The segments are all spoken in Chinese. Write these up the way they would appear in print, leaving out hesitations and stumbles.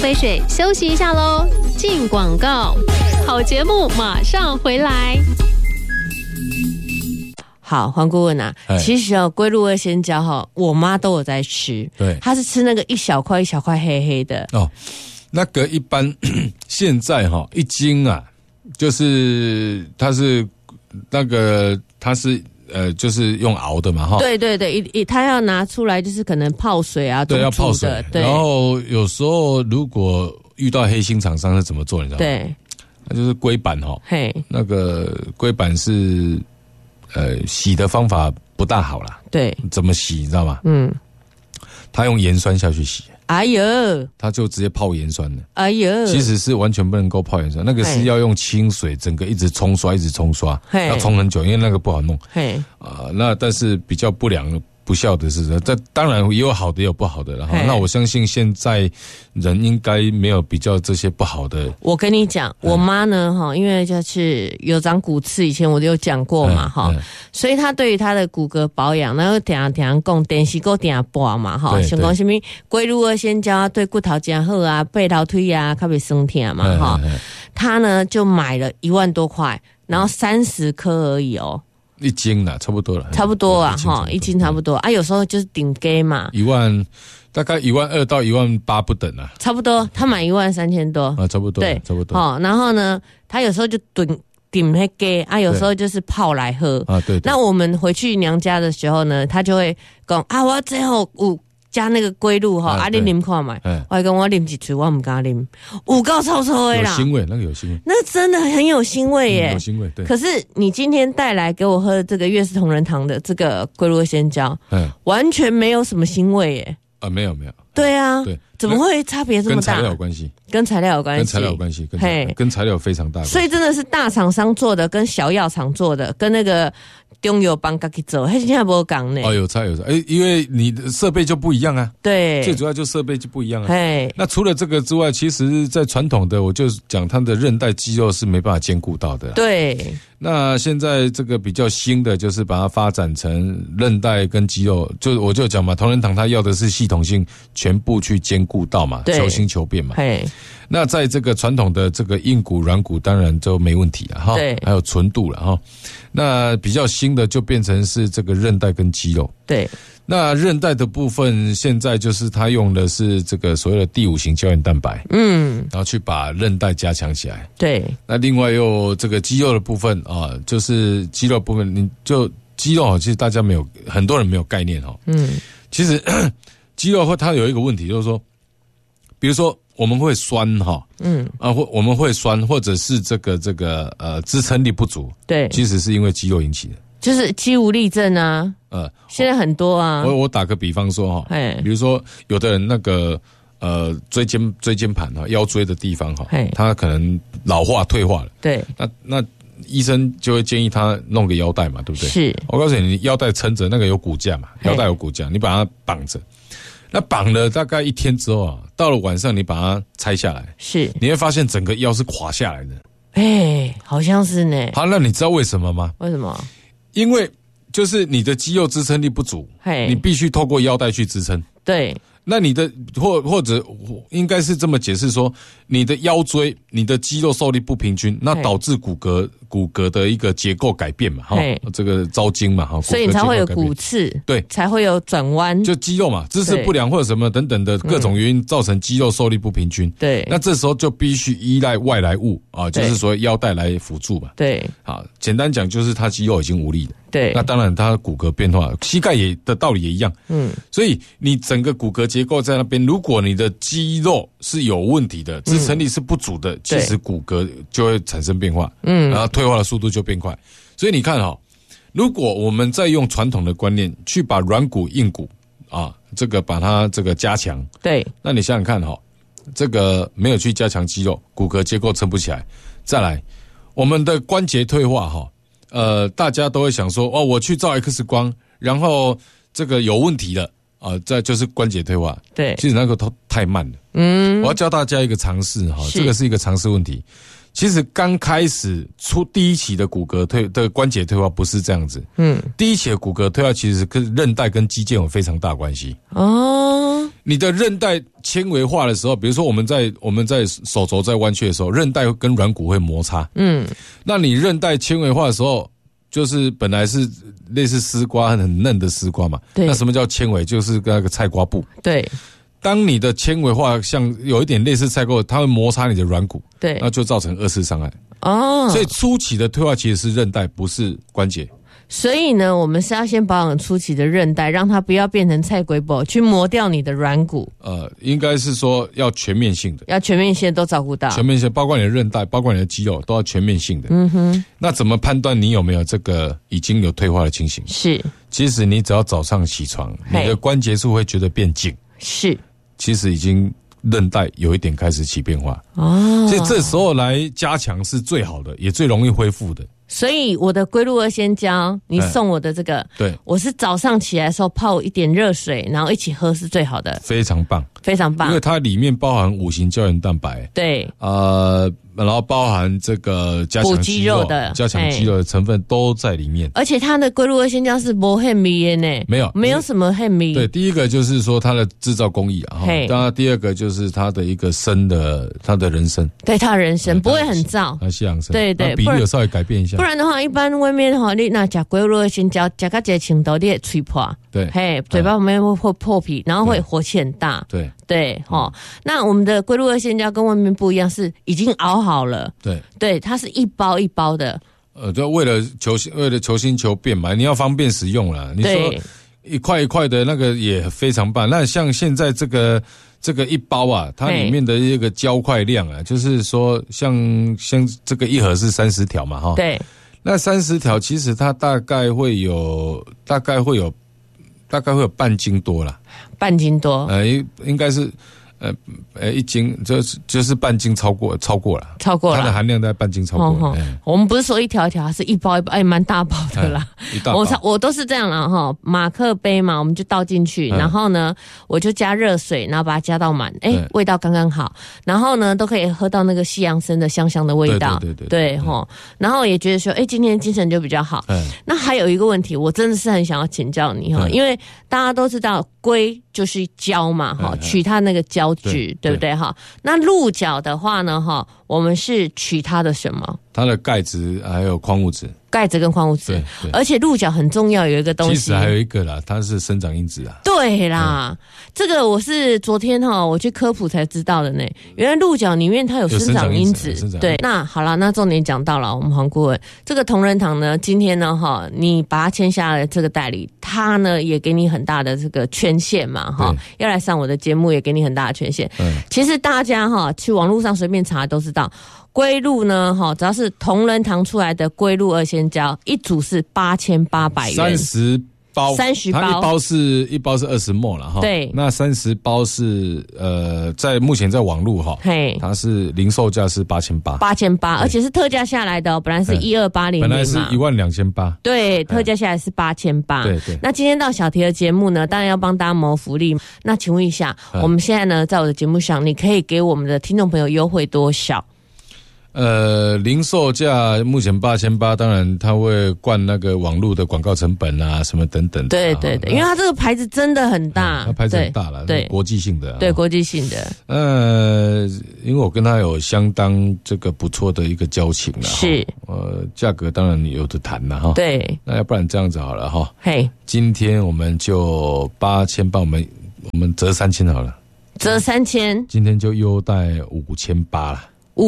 杯水，休息一下喽。进广告，好节目马上回来。好，黄顾问啊，其实龟鹿二仙胶我妈都有在吃， 对， 她是吃那个一小块一小块黑黑的哦。那个一般现在一斤啊，就是它是那个它是就是用熬的嘛对对对，它要拿出来就是可能泡水啊， 对，要泡水。对，然后有时候如果遇到黑心厂商是怎么做，你知道吗？对，那就是龟板嘿，那个龟板是洗的方法不大好啦。对，怎么洗你知道吗？他用盐酸下去洗。哎呦，他就直接泡盐酸了。哎呦，其实是完全不能够泡盐酸，那个是要用清水，整个一直冲刷，一直冲刷，要冲很久，因为那个不好弄。那但是比较不良不孝的是，这当然也有好的也有不好的了。那我相信现在人应该没有比较这些不好的。我跟你讲，我妈呢因为就是有长骨刺，以前我就有讲过嘛所以她对于她的骨骼保养，然后常常讲电视够常播嘛像讲什么龟鹿二仙胶对骨头真好啊，背头腿啊较袂酸痛嘛她呢就买了1万多块，然后30颗而已一斤啦，差不多了，差不多啊，一斤差不多啊。有时候就是顶给嘛，1万大概12000到18000不等啊，差不多。他买13000多啊，差不多，对，差不多。然后呢，他有时候就顶那给啊，有时候就是泡来喝啊。对。那我们回去娘家的时候呢，他就会讲啊，我最后加那个龟鹿你啉看嘛，我还跟我啉一嘴，我不敢啉，有够臭臭的啦，有腥味，那个有腥味，那真的很有腥味耶，有腥味，对。可是你今天带来给我喝的这个悦氏同仁堂的这个龟鹿二仙胶，完全没有什么腥味耶，没有，对啊，对，怎么会差别这么大？跟材料有关系，跟材料有关系，跟材料非常大，所以真的是大厂商做的，跟小药厂做的，跟那个中药帮自己做，现在没讲呢。有差，因为你的设备就不一样啊。对，最主要就设备就不一样啊。那除了这个之外，其实在传统的，我就讲它的韧带肌肉是没办法兼顾到的。对。那现在这个比较新的，就是把它发展成韧带跟肌肉，我就讲嘛，同仁堂它要的是系统性全部去兼顾到嘛，求新求变嘛。那在这个传统的这个硬骨软骨当然就没问题了哈，还有纯度了哈。那比较新的就变成是这个韧带跟肌肉。对。那韧带的部分现在就是它用的是这个所谓的第5型胶原蛋白，然后去把韧带加强起来。对。那另外又这个肌肉的部分啊，就是肌肉部分，你就肌肉其实大家很多人没有概念其实肌肉它有一个问题，就是说，比如说我们会酸我们会酸，或者是这个支撑力不足，对，其实是因为肌肉引起的。就是肌无力症啊，现在很多啊。我打个比方说比如说有的人那个椎间盘腰椎的地方他可能老化退化了，对，那医生就会建议他弄个腰带嘛，对不对？是。我告诉你，腰带撑着，那个有骨架嘛，腰带有骨架，你把它绑着，那绑了大概1天之后到了晚上你把它拆下来，是，你会发现整个腰是垮下来的。好像是呢。好，那你知道为什么吗？为什么？因为就是你的肌肉支撑力不足，你必须透过腰带去支撑。对，那你的或者应该是这么解释说，你的腰椎、你的肌肉受力不平均，那导致骨骼的一个结构改变嘛，这个招筋嘛，所以你才会有骨刺，对，才会有转弯，就肌肉嘛，姿势不良或者什么等等的各种原因造成肌肉受力不平均。对，那这时候就必须依赖外来物就是所谓腰带来辅助嘛。对，好，简单讲就是他肌肉已经无力了。对，那当然他骨骼变化，膝盖的道理也一样。所以你整个骨骼结构在那边，如果你的肌肉是有问题的，支撑力是不足的，其实骨骼就会产生变化，然后退化的速度就变快。所以你看如果我们再用传统的观念去把软骨硬骨这个把它这个加强，对，那你想想看这个没有去加强肌肉，骨骼结构撑不起来。再来，我们的关节退化大家都会想说我去照 X 光，然后这个有问题了这就是关节退化。对，其实那个都太慢了。我要教大家一个常识这个是一个常识问题， 其实刚开始出第一期的骨骼的关节退化不是这样子，第一期的骨骼退化其实跟韧带跟肌腱有非常大关系。你的韧带纤维化的时候，比如说我们在手肘在弯曲的时候，韧带跟软骨会摩擦，那你韧带纤维化的时候，就是本来是类似丝瓜很嫩的丝瓜嘛，那什么叫纤维？就是那个菜瓜布， 对。 当你的纤维化像有一点类似菜瓜，它会摩擦你的软骨， 对， 那就造成二次伤害。所以初期的退化其实是韧带，不是关节。 所以呢，我们是要先保养初期的韧带，让它不要变成菜龟布，去磨掉你的软骨。 应该是说要全面性的， 要全面性都照顾到， 全面性包括你的韧带，包括你的肌肉，都要全面性的。那怎么判断你有没有这个已经有退化的情形？是，其实你只要早上起床，你的关节处会觉得变紧，是，其实已经韧带有一点开始起变化。所以这时候来加强是最好的，也最容易恢复的。 所以我的龟鹿二仙胶，你送我的这个，对，我是早上起来的时候泡一点热水，然后一起喝是最好的， 非常棒， 非常棒， 因为它里面包含5型胶原蛋白，对，然后包含这个加强肌肉的成分都在里面， 而且它的龟鹿二仙胶是没很密的呢，没有什么很密。 对，第一个就是说它的制造工艺啊，当然第二个就是它的一个它的人参， 对，它的人参不会很燥， 它西洋参， 对对， 比例有稍微改变一下， 不然的话，一般外面你那吃龟鹿二仙胶，吃到这个程度，你会吹破，对，嘴巴旁边会破皮，然后会火气很大，对对，那我们的龟鹿二仙胶跟外面不一样，是已经熬好了，对，它是一包一包的， 就为了求新求变嘛，你要方便使用啦。你说一块一块的那个也非常棒。那像现在这个一包啊，它里面的一个胶块量啊，就是说像这个一盒是30条嘛，哈，对，那30条其实它大概会有半斤多啦， 半斤多， 应该是。1斤就是半斤超过了，它的含量在半斤超过。 我们不是说一条一条，是一包一包，蛮大包的啦。我都是这样啦哈，马克杯嘛，我们就倒进去，然后呢，我就加热水，然后把它加到满，味道刚刚好，然后呢，都可以喝到那个西洋参的香香的味道，对哈，然后也觉得说，今天精神就比较好。那还有一个问题，我真的是很想要请教你哈，因为大家都知道龟就是胶嘛哈，取它那个胶质，对不对哈？那鹿角的话呢哈，我们是取它的什么？ 它的钙质还有矿物质， 钙质跟矿物质，而且鹿角很重要，有一个东西， 其实还有一个啦，它是生长因子啊。 对啦，这个我是昨天我去科普才知道的呢。原来鹿角里面它有生长因子，对。那好了，那重点讲到了，我们黄顾问，这个同仁堂呢，今天呢你把它签下了这个代理，他呢也给你很大的这个权限嘛要来上我的节目，也给你很大的权限。其实大家去网络上随便查都知道。龟鹿呢，只要是同仁堂出来的龟鹿二仙胶，一组是8800元 ，30包，它一包是20ml啦哈。对，那30包是在目前在网络它是零售价是8800， 而且是特价下来的，本来是12800， 本来是12800， 对，特价下来是8800。对。那今天到小提的节目呢，当然要帮大家谋福利。那请问一下，我们现在呢，在我的节目上，你可以给我们的听众朋友优惠多少？ 零售价目前8800，当然它会灌那个网络的广告成本啊，什么等等。对， 因为它这个牌子真的很大， 它牌子很大了，对，国际性的， 对，国际性的。 因为我跟他有相当这个不错的一个交情了，是，价格当然有的谈了哈。对，那要不然这样子好了哈，今天我们就8800，我们折3000好了， 折3000， 今天就优待5800了。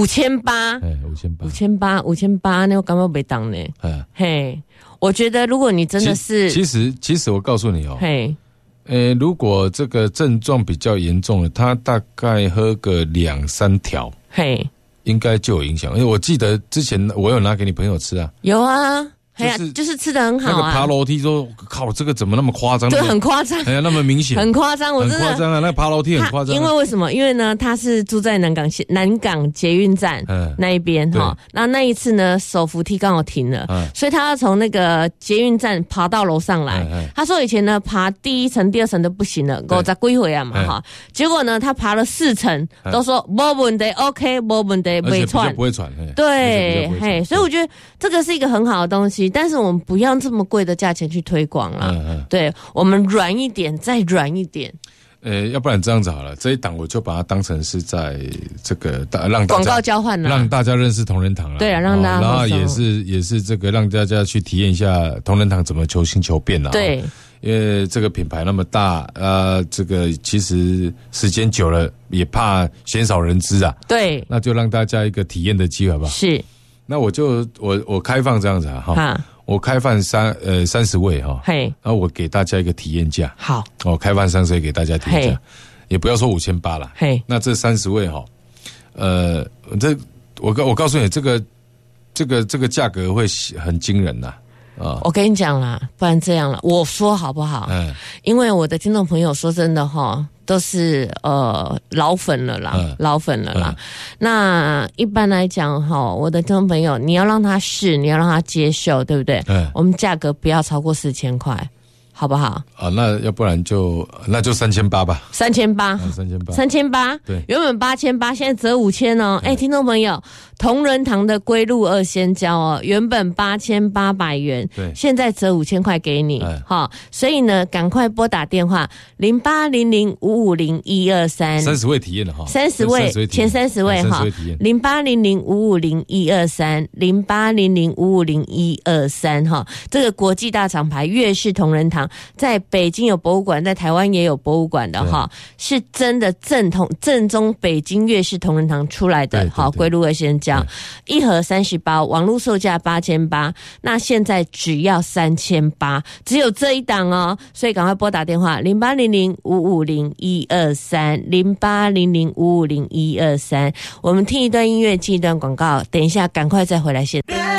5800，那我感觉没当呢。我觉得如果你真的是， 其实我告诉你如果这个症状比较严重了，他大概喝个2-3条，应该就有影响。因为我记得之前我有拿给你朋友吃啊， 有啊， 就是吃的很好啊。 那个爬楼梯说，靠，这个怎么那么夸张？ 对，很夸张， 哎呀，那么明显， 很夸张，我真的很夸张啊！那爬楼梯很夸张。 因为什么？因为呢，他是住在南港捷运站那一边哈。那一次呢，手扶梯刚好停了，所以他要从那个捷运站爬到楼上来。他说以前呢，爬第1层、第2层都不行了，我再归回啊嘛哈。结果呢，他爬了4层，都说没问题 ，OK， 没问题，没喘， 不会喘。 对，嘿，所以我觉得这个是一个很好的东西，但是我们不要这么贵的价钱去推广了。对，我们软一点，再软一点。 要不然这样子好了，这一档我就把它当成是在这个让大家广告交换了， 让大家认识同仁堂了。 对啊，让大家， 然后也是这个让大家去体验一下同仁堂怎么求新求变了。 对。 因为这个品牌那么大，这个其实时间久了也怕鲜少人知啊。 对， 那就让大家一个体验的机会，好不好？ 是。 那我开放这样子哈，我开放30位哈，嘿，然后我给大家一个体验价。 好， 开放30位给大家体验价，也不要说5800啦。嘿，那这30位哈，我告诉你，这个价格会很惊人呐。 我跟你讲啦，不然这样了，我说好不好？因为我的听众朋友说真的哈，都是老粉了啦，老粉了啦。那一般来讲哈，我的听众朋友，你要让他试，你要让他接受，对不对？我们价格不要超过4000块。好不好？ 那要不然那就3800吧。 3800，对，原本8800，现在折5000哦。听众朋友，同仁堂的龟鹿2仙胶哦，原本8800元，对，现在折5000块给你，好，所以呢，赶快拨打电话0800550123，30 位体验了哈 ，30位前30位哈，0800550123，0800550123哈，这个国际大厂牌粤式同仁堂。在北京有博物馆，在台湾也有博物馆的哈，是真的正宗北京粤式同仁堂出来的。好，龟鹿2仙胶，1盒30包，网络售价8800，那现在只要3800，只有这一档哦，所以赶快拨打电话0800550123，0800550123，我们听一段音乐，进一段广告，等一下赶快再回来现。